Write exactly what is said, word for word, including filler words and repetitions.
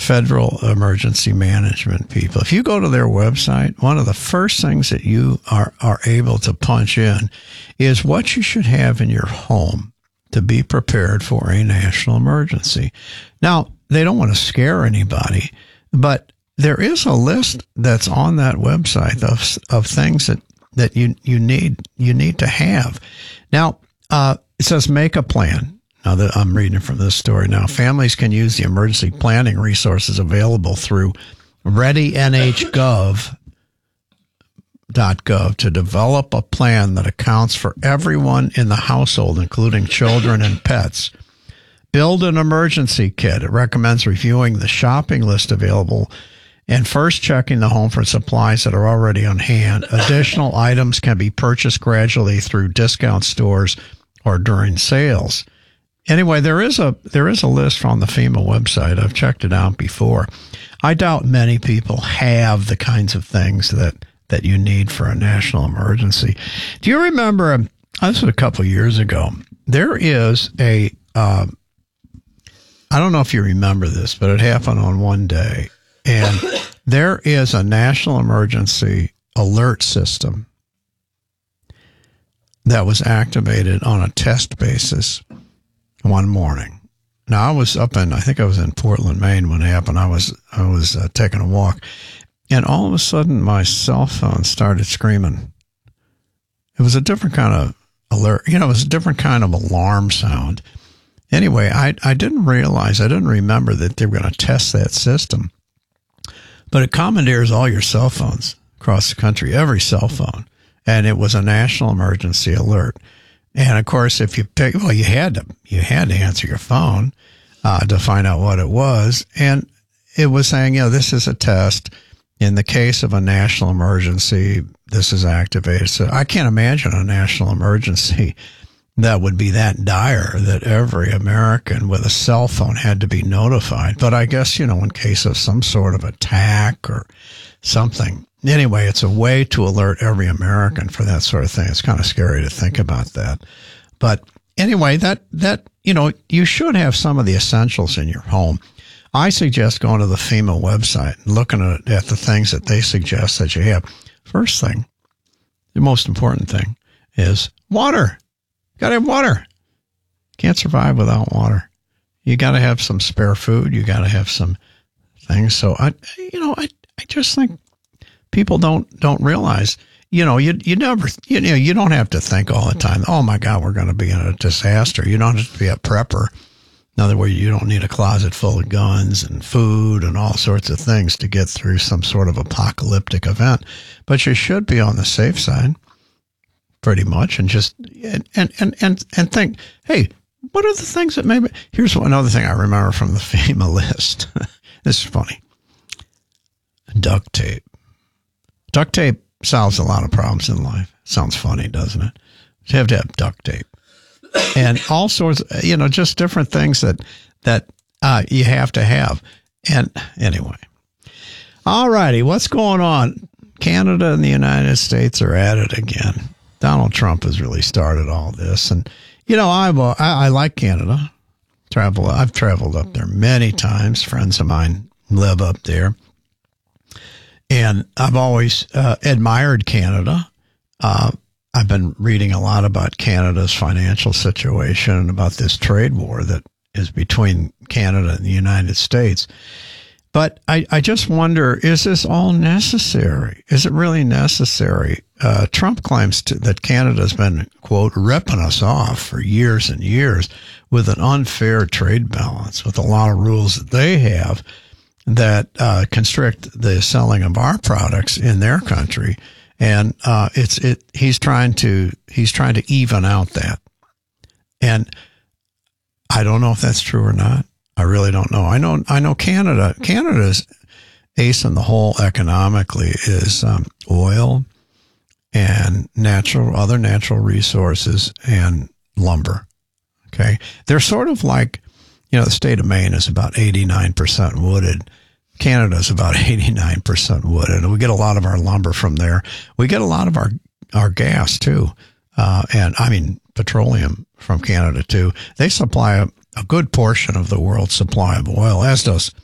Federal Emergency Management people. If you go to their website, one of the first things that you are, are able to punch in is what you should have in your home to be prepared for a national emergency. Now, they don't want to scare anybody, but there is a list that's on that website of of things that, that you, you need you need to have. Now, uh, it says make a plan. Now that I'm reading from this story now, families can use the emergency planning resources available through ready N H gov dot gov to develop a plan that accounts for everyone in the household, including children and pets. Build an emergency kit. It recommends reviewing the shopping list available and first checking the home for supplies that are already on hand. Additional items can be purchased gradually through discount stores or during sales. Anyway, there is a there is a list on the FEMA website. I've checked it out before. I doubt many people have the kinds of things that, that you need for a national emergency. Do you remember, um, this was a couple of years ago, there is a, uh, I don't know if you remember this, but it happened on one day. And there is a national emergency alert system that was activated on a test basis one morning. Now, I was up in, I think I was in Portland, Maine when it happened. I was, I was uh, taking a walk, and all of a sudden my cell phone started screaming. It was a different kind of alert. You know, it was a different kind of alarm sound. Anyway, I, I didn't realize, I didn't remember that they were going to test that system. But it commandeers all your cell phones across the country, every cell phone. And it was a national emergency alert. And of course, if you pick, well, you had to, you had to answer your phone, uh, to find out what it was. And it was saying, you know, this is a test. In the case of a national emergency, this is activated. So I can't imagine a national emergency that would be that dire that every American with a cell phone had to be notified. But I guess, you know, in case of some sort of attack or something. Anyway, it's a way to alert every American for that sort of thing. It's kind of scary to think about that. But anyway, that, that, you know, you should have some of the essentials in your home. I suggest going to the FEMA website and looking at, at the things that they suggest that you have. First thing, the most important thing is water. You got to have water. Can't survive without water. You got to have some spare food. You got to have some things. So I, you know, I, I just think people don't, don't realize, you know, you, you never, you know, you don't have to think all the time, oh my God, we're going to be in a disaster. You don't have to be a prepper. In other words, you don't need a closet full of guns and food and all sorts of things to get through some sort of apocalyptic event. But you should be on the safe side, pretty much, and just and and and and think, hey, what are the things that maybe? Here's another thing I remember from the FEMA list. This is funny. Duct tape. Duct tape solves a lot of problems in life. Sounds funny, doesn't it? You have to have duct tape. And all sorts, you know, just different things that that uh, you have to have. And anyway, all righty, what's going on? Canada and the United States are at it again. Donald Trump has really started all this, and you know, I've, uh, I I like Canada. Travel, I've traveled up there many times. Friends of mine live up there, and I've always uh, admired Canada. Uh, I've been reading a lot about Canada's financial situation and about this trade war that is between Canada and the United States. But I, I just wonder, is this all necessary? Is it really necessary? Uh, Trump claims to, that Canada's been, quote, ripping us off for years and years with an unfair trade balance, with a lot of rules that they have that uh, constrict the selling of our products in their country. And uh, it's it. He's trying to he's trying to even out that, and I don't know if that's true or not. I really don't know. I know I know Canada. Canada's ace in the hole economically is um, oil and natural other natural resources and lumber. Okay, they're sort of like, you know, the state of Maine is about eighty-nine percent wooded. Canada's about eighty-nine percent wooded, and we get a lot of our lumber from there. We get a lot of our, our gas, too, uh, and, I mean, petroleum from Canada, too. They supply a, a good portion of the world's supply of oil, as does